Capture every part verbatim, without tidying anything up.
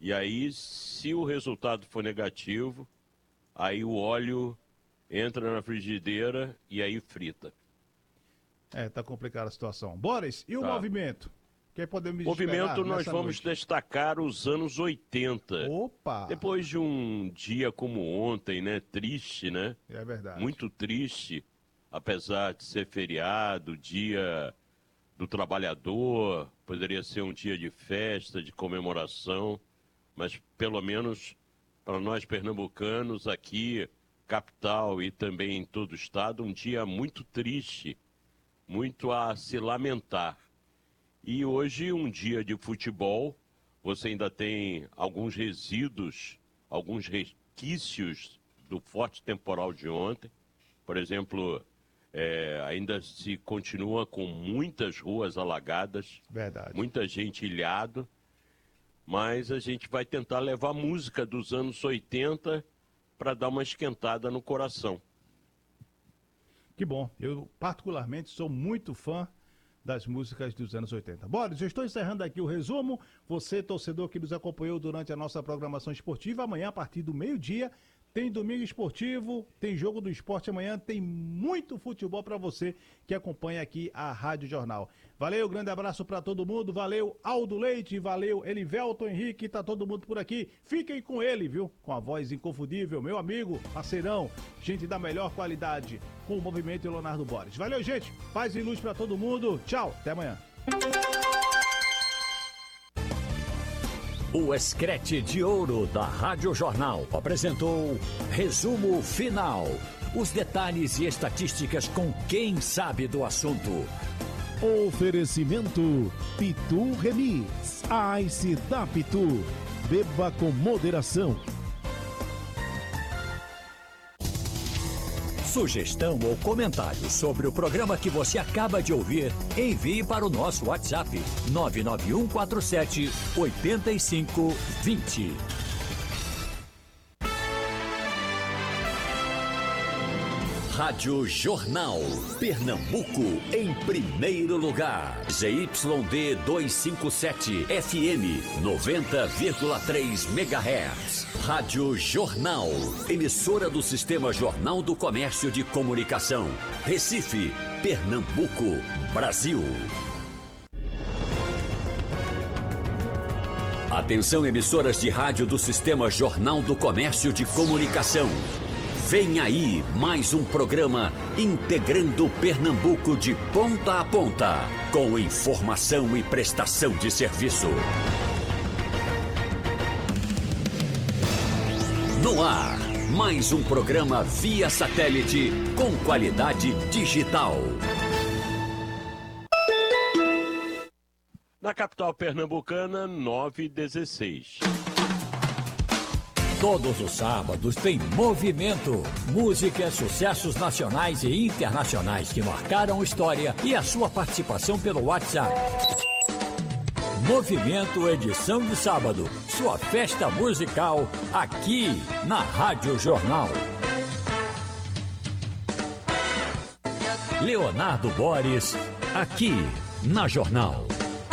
E aí, se o resultado for negativo, aí o óleo entra na frigideira e aí frita. É, tá complicada a situação. Boris, e o Tá. movimento? O que podemos Movimento, nós nessa vamos noite? destacar os anos oitenta. Opa! Depois de um dia como ontem, né? Triste, né? É verdade. Muito triste, apesar de ser feriado, dia do trabalhador, poderia ser um dia de festa, de comemoração, mas pelo menos para nós pernambucanos aqui, capital e também em todo o estado, um dia muito triste, muito a se lamentar. E hoje, um dia de futebol, você ainda tem alguns resíduos, alguns resquícios do forte temporal de ontem. Por exemplo, é, ainda se continua com muitas ruas alagadas, Verdade. muita gente ilhado, mas a gente vai tentar levar música dos anos oitenta para dar uma esquentada no coração. Que bom. Eu, particularmente, sou muito fã das músicas dos anos oitenta. Boris, eu estou encerrando aqui o resumo. Você, torcedor que nos acompanhou durante a nossa programação esportiva, amanhã, a partir do meio-dia, tem Domingo Esportivo, tem Jogo do Esporte amanhã, tem muito futebol para você que acompanha aqui a Rádio Jornal. Valeu, grande abraço para todo mundo, valeu Aldo Leite, valeu Elivelton Henrique, tá todo mundo por aqui. Fiquem com ele, viu? Com a voz inconfundível, meu amigo, parceirão, gente da melhor qualidade, com o Movimento Leonardo Boris. Valeu, gente, paz e luz para todo mundo, tchau, até amanhã. O Escrete de Ouro da Rádio Jornal apresentou Resumo Final. Os detalhes e estatísticas com quem sabe do assunto. Oferecimento Pitu Remis. Ice da Pitu. Beba com moderação. Sugestão ou comentário sobre o programa que você acaba de ouvir, envie para o nosso WhatsApp nove nove um quatro sete oito cinco dois zero. Rádio Jornal, Pernambuco, em primeiro lugar. Z Y D duzentos e cinquenta e sete, F M, noventa vírgula três megahertz. Rádio Jornal, emissora do Sistema Jornal do Comércio de Comunicação. Recife, Pernambuco, Brasil. Atenção, emissoras de rádio do Sistema Jornal do Comércio de Comunicação. Vem aí mais um programa integrando Pernambuco de ponta a ponta, com informação e prestação de serviço. No ar, mais um programa via satélite com qualidade digital. Na capital pernambucana, nove e dezesseis. Todos os sábados tem movimento, músicas, sucessos nacionais e internacionais que marcaram história e a sua participação pelo WhatsApp. Movimento edição de sábado, sua festa musical aqui na Rádio Jornal. Leonardo Boris, aqui na Jornal.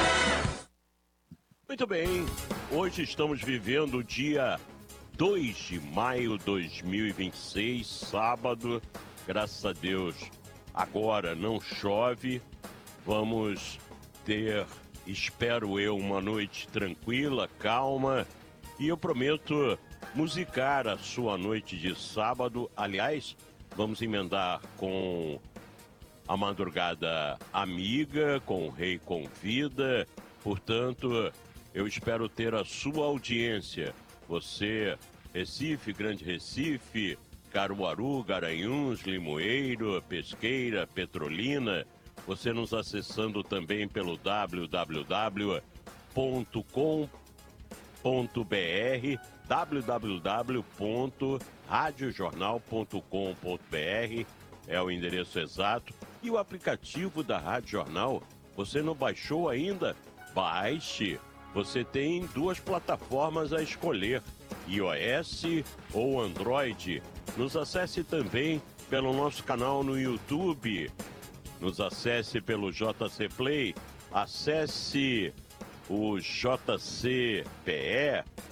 Muito bem, hoje estamos vivendo o dia dois de maio de dois mil e vinte e seis, sábado, graças a Deus, agora não chove, vamos ter, espero eu, uma noite tranquila, calma, e eu prometo musicar a sua noite de sábado. Aliás, vamos emendar com a madrugada amiga, com o Rei Convida, portanto, eu espero ter a sua audiência. Você, Recife, Grande Recife, Caruaru, Garanhuns, Limoeiro, Pesqueira, Petrolina, você nos acessando também pelo w w w ponto com ponto b r, w w w ponto rádio jornal ponto com ponto b r é o endereço exato. E o aplicativo da Rádio Jornal, você não baixou ainda? Baixe! Você tem duas plataformas a escolher, iOS ou Android. Nos acesse também pelo nosso canal no YouTube. Nos acesse pelo J C Play. Acesse o J C P E,